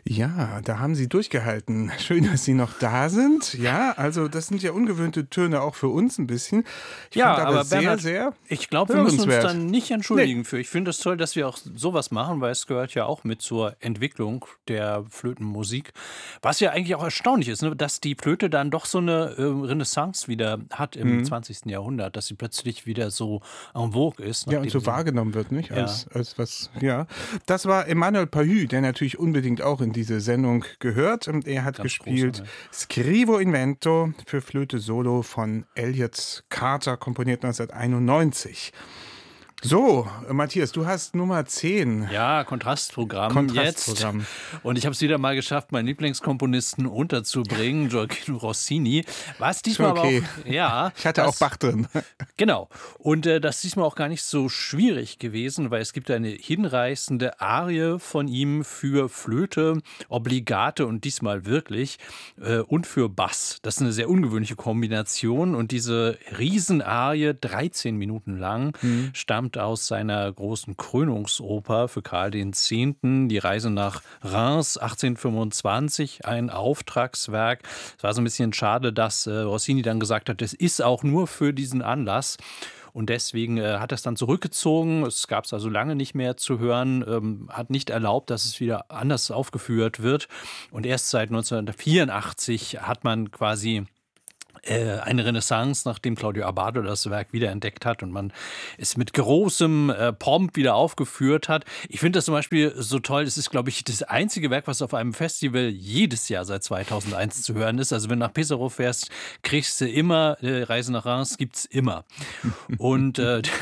Ja, da haben Sie durchgehalten. Schön, dass Sie noch da sind. Ja, also das sind ja ungewöhnte Töne auch für uns ein bisschen. Ich fand Ja, aber aber sehr, Bernhard, sehr ich glaube, wir müssen uns hörenswert. dann nicht Nee, entschuldigen für. Ich finde es toll, dass wir auch sowas machen, weil es gehört ja auch mit zur Entwicklung der Flötenmusik. Was ja eigentlich auch erstaunlich ist, ne, dass die Flöte dann doch so eine Renaissance wieder hat im hm. 20. Jahrhundert, dass sie plötzlich wieder so en vogue ist, Ja, und nachdem so sie, wahrgenommen wird, nicht? ja, Als was, ja. Das war Emmanuel Pahud, der natürlich unbedingt auch in diese Sendung gehört. Und er hat ganz gespielt großartig. Scrivo Invento für Flöte Solo von Elliott Carter, komponiert 1991. So, Matthias, du hast Nummer 10, Ja, Kontrastprogramm jetzt. Kontrastprogramm. Und ich habe es wieder mal geschafft, meinen Lieblingskomponisten unterzubringen, Gioacchino Rossini. Was Schon diesmal aber auch, okay. ja, Ich hatte auch was Bach drin. genau. Und das ist diesmal auch gar nicht so schwierig gewesen, weil es gibt eine hinreißende Arie von ihm für Flöte, Obligate und diesmal wirklich und für Bass. Das ist eine sehr ungewöhnliche Kombination und diese Riesenarie, 13 Minuten lang, Hm. stammt aus seiner großen Krönungsoper für Karl X., Die Reise nach Reims 1825, ein Auftragswerk. Es war so ein bisschen schade, dass Rossini dann gesagt hat, es ist auch nur für diesen Anlass. Und deswegen hat er es dann zurückgezogen. Es gab es also lange nicht mehr zu hören, hat nicht erlaubt, dass es wieder anders aufgeführt wird. Und erst seit 1984 hat man quasi eine Renaissance, nachdem Claudio Abbado das Werk wiederentdeckt hat und man es mit großem Pomp wieder aufgeführt hat. Ich finde das zum Beispiel so toll. Es ist, glaube ich, das einzige Werk, was auf einem Festival jedes Jahr seit 2001 zu hören ist. Also wenn du nach Pesaro fährst, kriegst du immer Reise nach Reims, gibt's immer. Und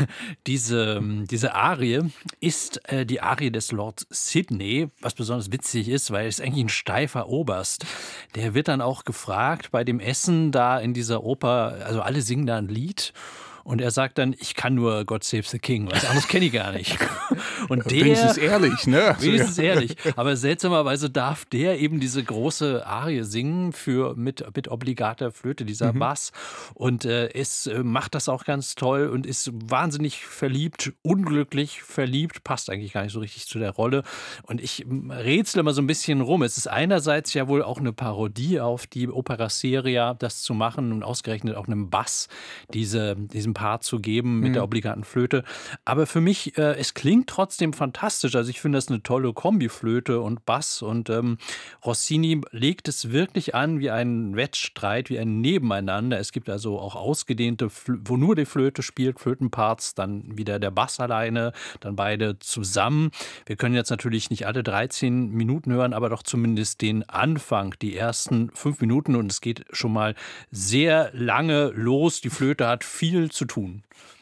diese Arie ist die Arie des Lord Sidney, was besonders witzig ist, weil es eigentlich ein steifer Oberst. Der wird dann auch gefragt bei dem Essen da in dieser Oper, also alle singen da ein Lied. Und er sagt dann, ich kann nur God Save the King, was anderes kenne ich gar nicht. Und Wenigstens ehrlich, ne? Also, ja. wenigstens ehrlich, aber seltsamerweise darf der eben diese große Arie singen mit obligater Flöte, dieser Mhm. Bass. Und es macht das auch ganz toll und ist wahnsinnig verliebt, unglücklich verliebt, passt eigentlich gar nicht so richtig zu der Rolle. Und ich rätsel immer so ein bisschen rum. Es ist einerseits ja wohl auch eine Parodie auf die Opera Seria, das zu machen und ausgerechnet auch einem Bass diesem Part zu geben mit der Mhm. obligaten Flöte. Aber für mich, es klingt trotzdem fantastisch. Also ich finde das eine tolle Kombi-Flöte und Bass. Und Rossini legt es wirklich an wie ein Wettstreit, wie ein Nebeneinander. Es gibt also auch ausgedehnte, wo nur die Flöte spielt, Flötenparts, dann wieder der Bass alleine, dann beide zusammen. Wir können jetzt natürlich nicht alle 13 Minuten hören, aber doch zumindest den Anfang, die ersten 5 Minuten. Und es geht schon mal sehr lange los. Die Flöte hat viel zu tun.